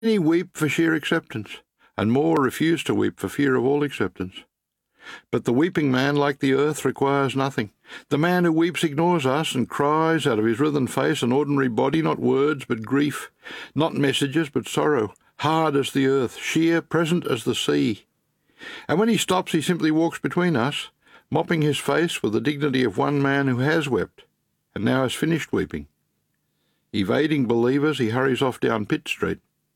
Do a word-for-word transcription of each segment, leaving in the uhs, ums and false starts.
Many weep for sheer acceptance, and more refuse to weep for fear of all acceptance. But the weeping man, like the earth, requires nothing. The man who weeps ignores us and cries out of his writhen face and ordinary body, not words but grief, not messages but sorrow, hard as the earth, sheer, present as the sea. And when he stops, he simply walks between us, mopping his face with the dignity of one man who has wept, and now has finished weeping. Evading believers, he hurries off down Pitt Street.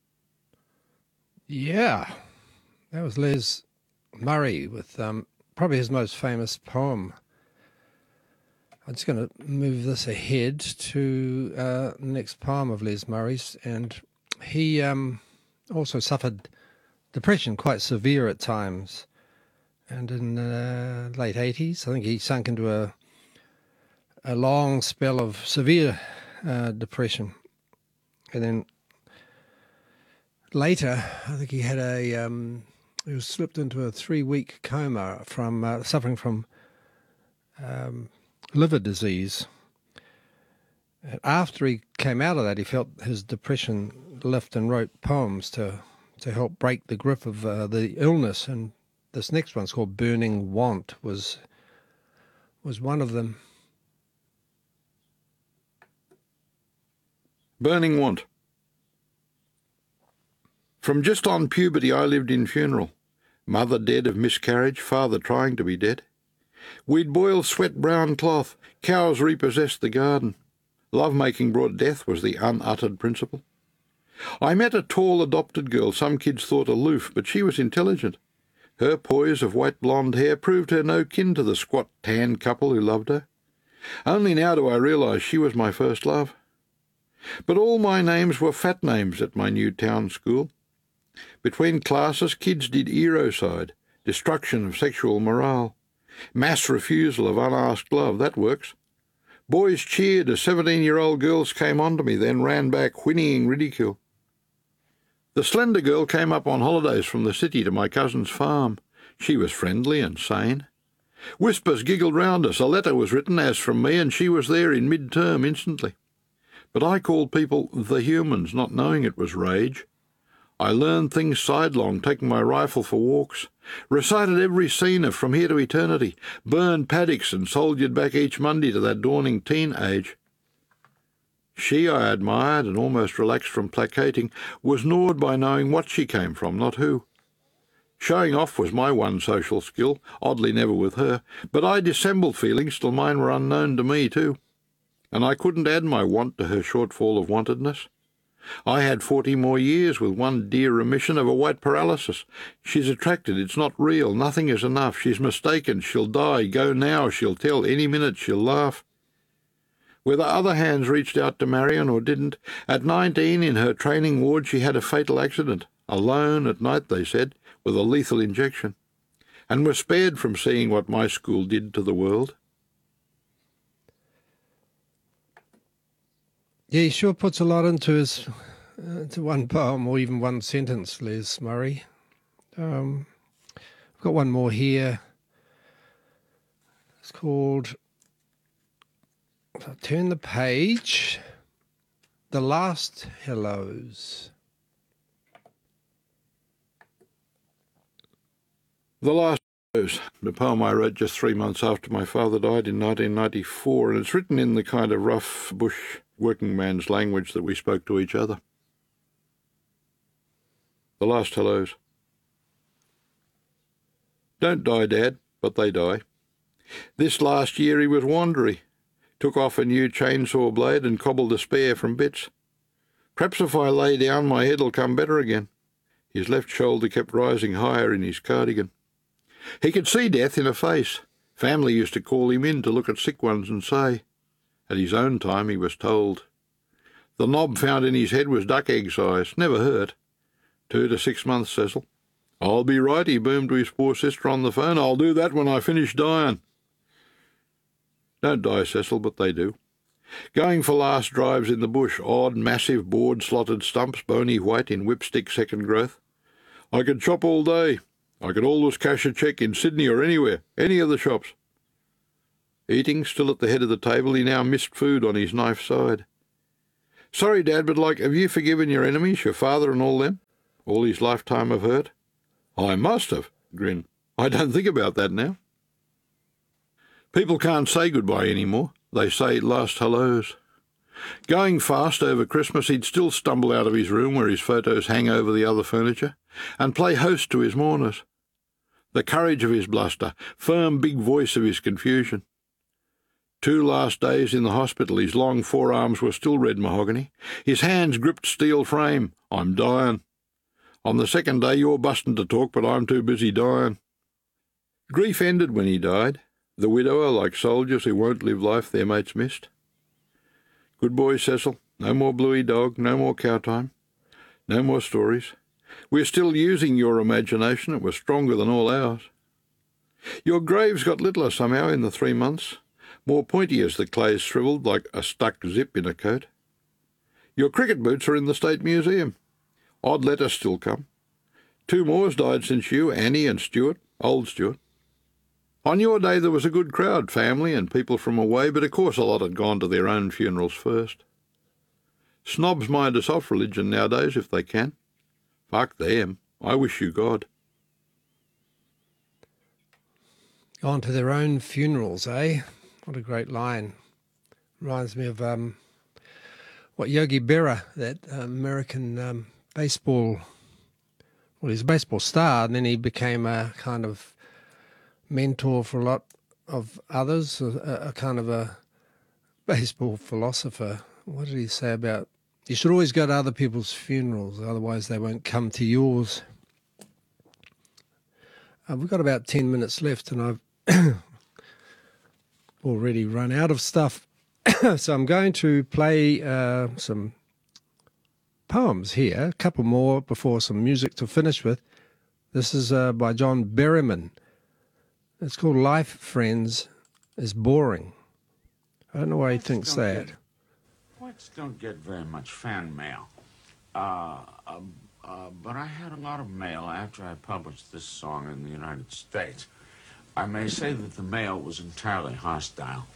Yeah, that was Les Murray with um, probably his most famous poem. I'm just going to move this ahead to uh, the next poem of Les Murray's, and he um, also suffered depression, quite severe at times. And in the uh, late eighties, I think he sunk into a a long spell of severe uh, depression. And then later, I think he had a um, he was slipped into a three-week coma from uh, suffering from um, liver disease. And after he came out of that, he felt his depression lift and wrote poems to to help break the grip of uh, the illness. And this next one's called Burning Want, was was one of them. Burning Want. From just on puberty I lived in funeral. Mother dead of miscarriage, father trying to be dead. We'd boil sweat-brown cloth, cows repossessed the garden. Love-making brought death was the unuttered principle. I met a tall adopted girl some kids thought aloof, but she was intelligent. Her poise of white blonde hair proved her no kin to the squat tan couple who loved her. Only now do I realise she was my first love. But all my names were fat names at my new town school. Between classes, kids did erocide, destruction of sexual morale, mass refusal of unasked love. That works. Boys cheered as seventeen-year-old girls came on to me, then ran back, whinnying ridicule. The slender girl came up on holidays from the city to my cousin's farm. She was friendly and sane. Whispers giggled round us. A letter was written as from me, and she was there in mid-term instantly. But I called people the humans, not knowing it was rage. I learned things sidelong, taking my rifle for walks, recited every scene of From Here to Eternity, burned paddocks and soldiered back each Monday to that dawning teen age. She I admired and almost relaxed from placating, was gnawed by knowing what she came from, not who. Showing off was my one social skill, oddly never with her, but I dissembled feelings till mine were unknown to me too. And I couldn't add my want to her shortfall of wantedness. I had forty more years with one dear remission of a white paralysis. She's attracted, it's not real, nothing is enough, she's mistaken, she'll die, go now, she'll tell, any minute she'll laugh. Whether other hands reached out to Marion or didn't, at nineteen in her training ward she had a fatal accident, alone at night, they said, with a lethal injection, and was spared from seeing what my school did to the world. Yeah, he sure puts a lot into his uh, into one poem or even one sentence, Les Murray. Um, I've got one more here. It's called, if I turn the page, The Last Hellos. The Last Hellos, the poem I wrote just three months after my father died in nineteen ninety-four, and it's written in the kind of rough bush working man's language that we spoke to each other. The Last Hellos. Don't die, Dad, but they die. This last year he was wandery, took off a new chainsaw blade and cobbled a spare from bits. Perhaps if I lay down my head'll come better again. His left shoulder kept rising higher in his cardigan. He could see death in a face. Family used to call him in to look at sick ones and say, at his own time he was told. The knob found in his head was duck egg size, never hurt. Two to six months, Cecil. I'll be right, he boomed to his poor sister on the phone. I'll do that when I finish dying. Don't die, Cecil, but they do. Going for last drives in the bush, odd, massive, board-slotted stumps, bony white in whipstick second growth. I could chop all day. I could always cash a cheque in Sydney or anywhere, any of the shops. Eating, still at the head of the table, he now missed food on his knife side. Sorry, Dad, but like, have you forgiven your enemies, your father and all them? All his lifetime of hurt? I must have, grin. I don't think about that now. People can't say goodbye anymore. They say last hellos. Going fast over Christmas, he'd still stumble out of his room where his photos hang over the other furniture and play host to his mourners. The courage of his bluster, firm big voice of his confusion. Two last days in the hospital, his long forearms were still red mahogany. His hands gripped steel frame. I'm dying. On the second day, you're busting to talk, but I'm too busy dying. Grief ended when he died. The widower, like soldiers who won't live life their mates missed. Good boy, Cecil. No more Bluey dog, no more cow time. No more stories. We're still using your imagination. It was stronger than all ours. Your grave's got littler somehow in the three months. More pointy as the clay's shriveled like a stuck zip in a coat. Your cricket boots are in the State Museum. Odd letters still come. Two more's died since you, Annie and Stuart, old Stuart. On your day there was a good crowd, family and people from away, but of course a lot had gone to their own funerals first. Snobs mind us off religion nowadays if they can. Fuck them. I wish you God. Gone to their own funerals, eh? What a great line. Reminds me of um, what Yogi Berra, that uh, American um, baseball, well, he's a baseball star, and then he became a kind of mentor for a lot of others, a, a kind of a baseball philosopher. What did he say about, you should always go to other people's funerals, otherwise they won't come to yours. Uh, we've got about ten minutes left, and I've already run out of stuff. So I'm going to play uh, some poems here, a couple more before some music to finish with. This is uh, by John Berryman. It's called Life, Friends, is Boring. I don't know why he thinks that. Get, poets don't get very much fan mail. Uh, uh, uh, but I had a lot of mail after I published this song in the United States. I may say that the mail was entirely hostile.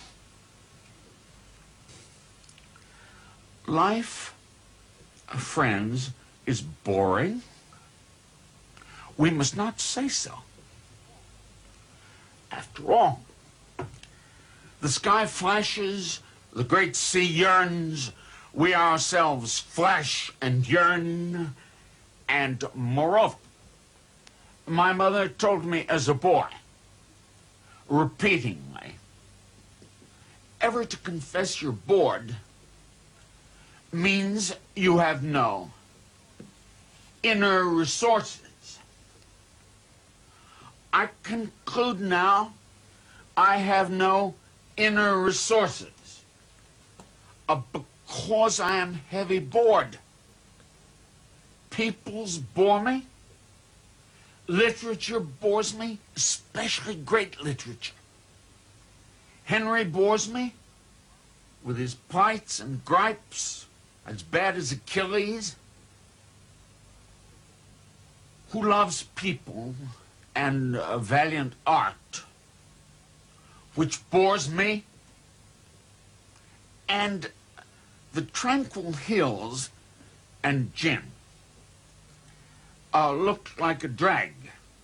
Life, friends, is boring. We must not say so. After all, the sky flashes, the great sea yearns, we ourselves flash and yearn, and moreover, my mother told me as a boy, repeatingly, ever to confess you're bored means you have no inner resources. I conclude now I have no inner resources uh, because I am heavy bored. Peoples bore me. Literature bores me, especially great literature. Henry bores me with his plights and gripes, as bad as Achilles. Who loves people and a valiant art, which bores me, and the tranquil hills and gin uh, looked like a drag,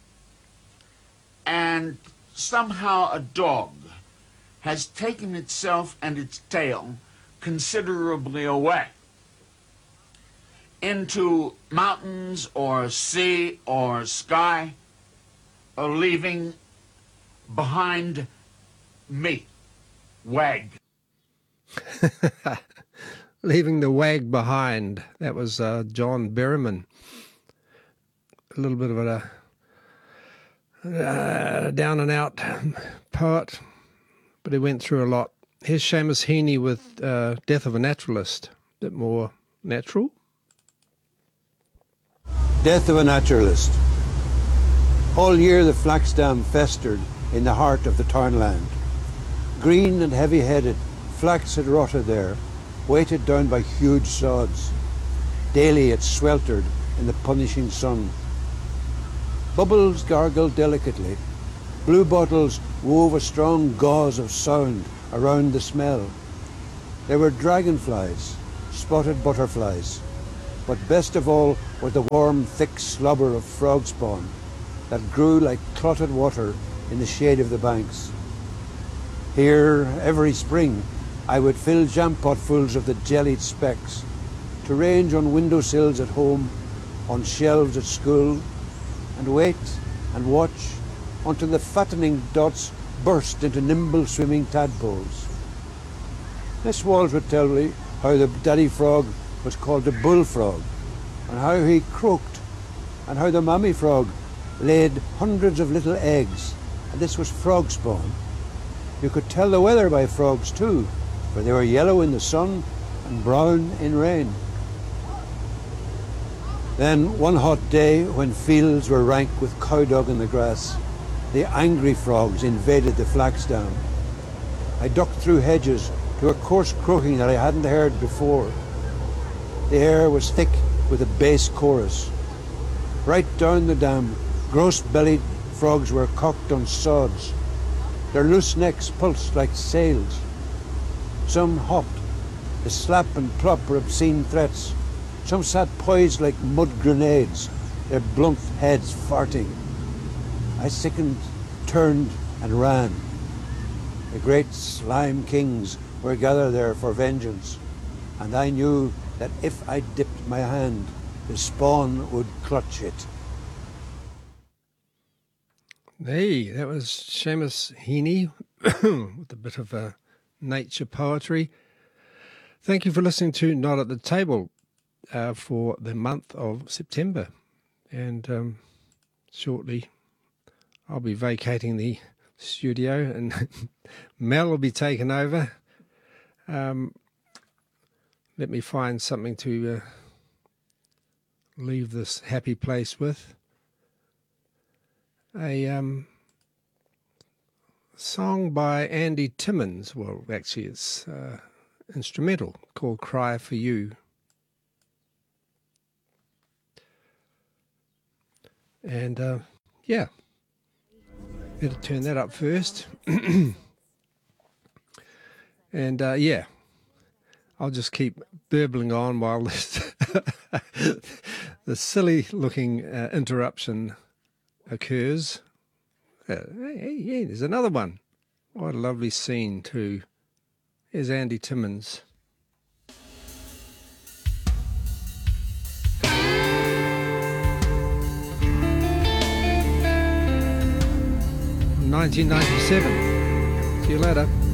and somehow a dog has taken itself and its tail considerably away into mountains or sea or sky, or leaving behind me, wag. Leaving the wag behind. That was uh, John Berryman. A little bit of a uh, down and out poet, but he went through a lot. Here's Seamus Heaney with uh, Death of a Naturalist. A bit more natural. Death of a Naturalist. All year the flaxdam festered in the heart of the townland. Green and heavy-headed, flax had rotted there, weighted down by huge sods. Daily it sweltered in the punishing sun. Bubbles gargled delicately. Blue bottles wove a strong gauze of sound around the smell. There were dragonflies, spotted butterflies. But best of all was the warm, thick slobber of frog spawn that grew like clotted water in the shade of the banks. Here, every spring, I would fill jampotfuls of the jellied specks to range on windowsills at home, on shelves at school, and wait and watch until the fattening dots burst into nimble swimming tadpoles. Miss Walsh would tell me how the daddy frog was called the bullfrog, and how he croaked, and how the mammy frog laid hundreds of little eggs, and this was frog spawn. You could tell the weather by frogs too, for they were yellow in the sun and brown in rain. Then one hot day, when fields were rank with cowdog in the grass, the angry frogs invaded the flax dam. I ducked through hedges to a coarse croaking that I hadn't heard before. The air was thick with a bass chorus. Right down the dam, gross-bellied frogs were cocked on sods. Their loose necks pulsed like sails. Some hopped, the slap and plop were obscene threats. Some sat poised like mud grenades, their blunt heads farting. I sickened, turned, and ran. The great slime kings were gathered there for vengeance, and I knew that if I dipped my hand, the spawn would clutch it. Hey, that was Seamus Heaney with a bit of uh, nature poetry. Thank you for listening to Not at the Table uh, for the month of September. And um, shortly I'll be vacating the studio and Mel will be taken over. Um, let me find something to uh, leave this happy place with. A um, song by Andy Timmins. Well, actually, it's uh, instrumental called "Cry for You." And uh, yeah, better turn that up first. And uh, yeah, I'll just keep burbling on while this the silly-looking uh, interruption occurs. Uh, hey, hey, there's another one. What a lovely scene too. Here's Andy Timmins. nineteen ninety-seven. See you later.